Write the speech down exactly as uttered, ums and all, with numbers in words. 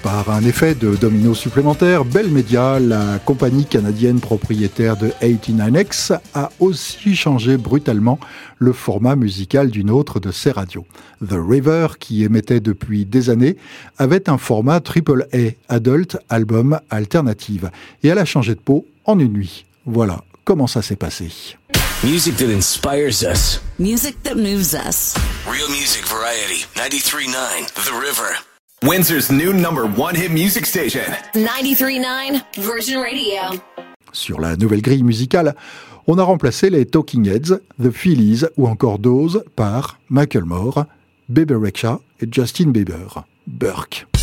Par un effet de domino supplémentaire, Bell Media, la compagnie canadienne propriétaire de quatre-vingt-dix-neuf X, a aussi changé brutalement le format musical d'une autre de ses radios. The River, qui émettait depuis des années, avait un format triple A, Adult Album Alternative, et elle a changé de peau en une nuit. Voilà comment ça s'est passé. Music that inspires us. Music that moves us. Real Music Variety, ninety-three point nine, The River. Windsor's new number one hit music station. ninety-three point nine Virgin Radio. Sur la nouvelle grille musicale, on a remplacé les Talking Heads, The Phillies ou encore Dawes par Macklemore, Bebe Rexha et Justin Bieber. Burke.